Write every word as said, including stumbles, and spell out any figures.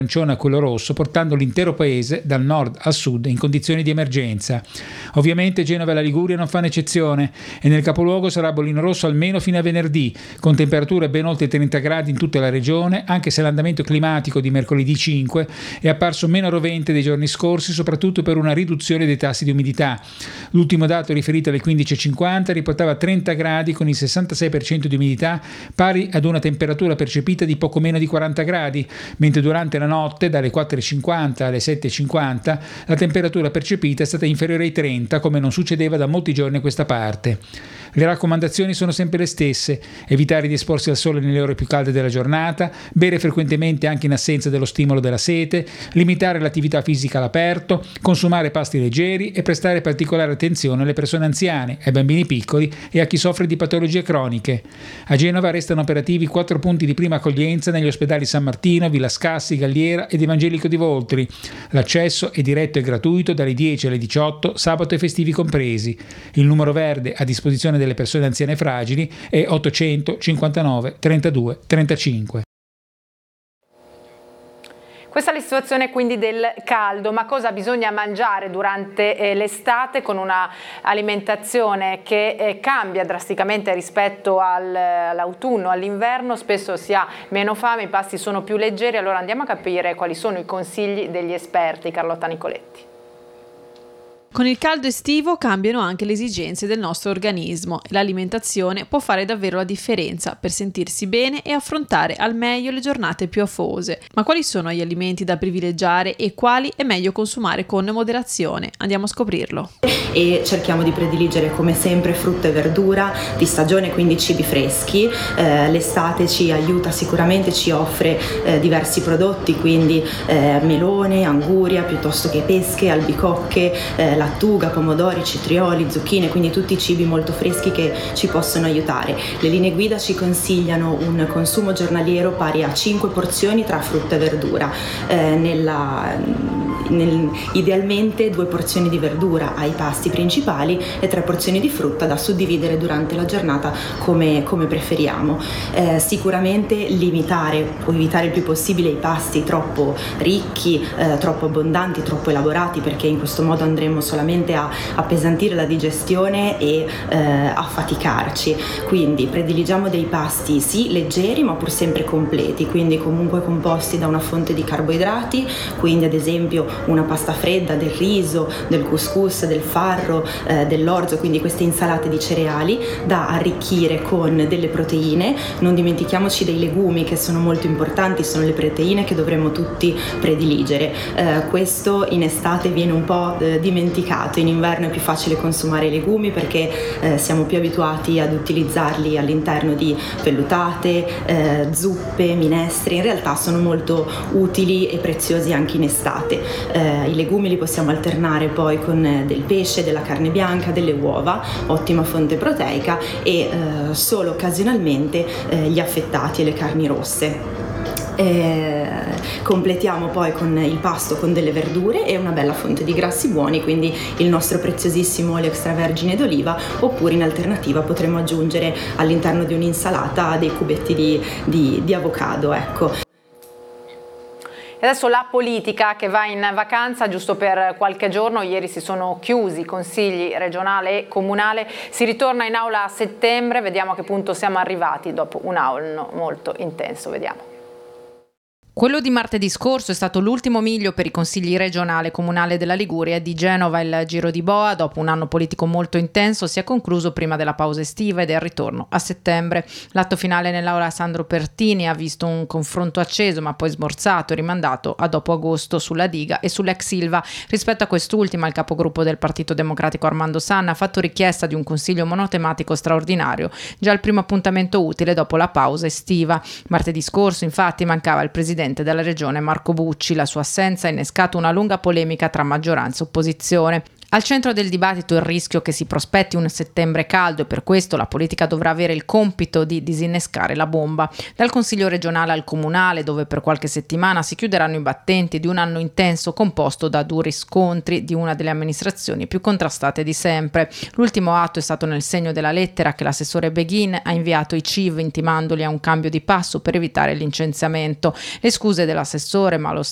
arancione a quello rosso, portando l'intero paese dal nord al sud in condizioni di emergenza. Ovviamente Genova e la Liguria non fanno eccezione e nel capoluogo sarà bollino rosso almeno fino a venerdì, con temperature ben oltre trenta gradi in tutta la regione, anche se l'andamento climatico di mercoledì cinque è apparso meno rovente dei giorni scorsi, soprattutto per una riduzione dei tassi di umidità. L'ultimo dato riferito alle quindici e cinquanta riportava trenta gradi con il sessantasei per cento di umidità, pari ad una temperatura percepita di poco meno di quaranta gradi, mentre durante la notte, dalle quattro e cinquanta alle sette e cinquanta, la temperatura percepita è stata inferiore ai trenta, come non succedeva da molti giorni a questa parte. Le raccomandazioni sono sempre le stesse: evitare di esporsi al sole nelle ore più calde della giornata, bere frequentemente anche in assenza dello stimolo della sete, limitare l'attività fisica all'aperto, consumare pasti leggeri e prestare particolare attenzione alle persone anziane, ai bambini piccoli e a chi soffre di patologie croniche. A Genova restano operativi quattro punti di prima accoglienza negli ospedali San Martino, Villa Scassi, Galliera ed Evangelico di Voltri. L'accesso è diretto e gratuito dalle dieci alle diciotto, sabato e festivi compresi. Il numero verde a disposizione delle persone anziane e fragili è ottocento cinquantanove trentadue trentacinque. Questa è la situazione quindi del caldo, ma cosa bisogna mangiare durante eh, l'estate con una alimentazione che eh, cambia drasticamente rispetto al, all'autunno, all'inverno? Spesso si ha meno fame, i pasti sono più leggeri, allora andiamo a capire quali sono i consigli degli esperti. Carlotta Nicoletti. Con il caldo estivo cambiano anche le esigenze del nostro organismo e l'alimentazione può fare davvero la differenza per sentirsi bene e affrontare al meglio le giornate più afose. Ma quali sono gli alimenti da privilegiare e quali è meglio consumare con moderazione? Andiamo a scoprirlo. E cerchiamo di prediligere come sempre frutta e verdura di stagione, quindi cibi freschi. Eh, l'estate ci aiuta sicuramente, ci offre eh, diversi prodotti, quindi eh, melone, anguria, piuttosto che pesche, albicocche, eh, lattuga, pomodori, citrioli, zucchine, quindi tutti cibi molto freschi che ci possono aiutare. Le linee guida ci consigliano un consumo giornaliero pari a cinque porzioni tra frutta e verdura, eh, nella, nel, idealmente due porzioni di verdura ai pasti principali e tre porzioni di frutta da suddividere durante la giornata come, come preferiamo. Eh, sicuramente limitare o evitare il più possibile i pasti troppo ricchi, eh, troppo abbondanti, troppo elaborati, perché in questo modo andremo solamente a appesantire la digestione e eh, a faticarci. Quindi prediligiamo dei pasti sì leggeri ma pur sempre completi, quindi comunque composti da una fonte di carboidrati, quindi ad esempio una pasta fredda, del riso, del couscous, del farro, eh, dell'orzo, quindi queste insalate di cereali da arricchire con delle proteine. Non dimentichiamoci dei legumi, che sono molto importanti, sono le proteine che dovremmo tutti prediligere. Eh, questo in estate viene un po' eh, dimenticato. In inverno è più facile consumare i legumi perché eh, siamo più abituati ad utilizzarli all'interno di vellutate, eh, zuppe, minestre. In realtà sono molto utili e preziosi anche in estate. Eh, I legumi li possiamo alternare poi con eh, del pesce, della carne bianca, delle uova, ottima fonte proteica, e eh, solo occasionalmente eh, gli affettati e le carni rosse. E completiamo poi con il pasto con delle verdure e una bella fonte di grassi buoni, quindi il nostro preziosissimo olio extravergine d'oliva, oppure in alternativa potremo aggiungere all'interno di un'insalata dei cubetti di, di, di avocado, ecco. E adesso la politica che va in vacanza giusto per qualche giorno. Ieri si sono chiusi i consigli regionale e comunale, si ritorna in aula a settembre, vediamo a che punto siamo arrivati dopo un anno molto intenso, vediamo. Quello di martedì scorso è stato l'ultimo miglio per i consigli regionale e comunale della Liguria e di Genova. Il Giro di Boa, dopo un anno politico molto intenso, si è concluso prima della pausa estiva ed è il ritorno a settembre. L'atto finale nell'aula Sandro Pertini ha visto un confronto acceso ma poi smorzato e rimandato a dopo agosto sulla diga e sull'ex Ilva. Rispetto a quest'ultima, il capogruppo del Partito Democratico Armando Sanna ha fatto richiesta di un consiglio monotematico straordinario, già il primo appuntamento utile dopo la pausa estiva. Martedì scorso, infatti, mancava il presidente della regione Marco Bucci. La sua assenza ha innescato una lunga polemica tra maggioranza e opposizione. Al centro del dibattito il rischio che si prospetti un settembre caldo, e per questo la politica dovrà avere il compito di disinnescare la bomba. Dal Consiglio regionale al comunale, dove per qualche settimana si chiuderanno i battenti di un anno intenso composto da duri scontri di una delle amministrazioni più contrastate di sempre. L'ultimo atto è stato nel segno della lettera che l'assessore Beghin ha inviato ai C I V intimandoli a un cambio di passo per evitare il licenziamento. Le scuse dell'assessore, ma lo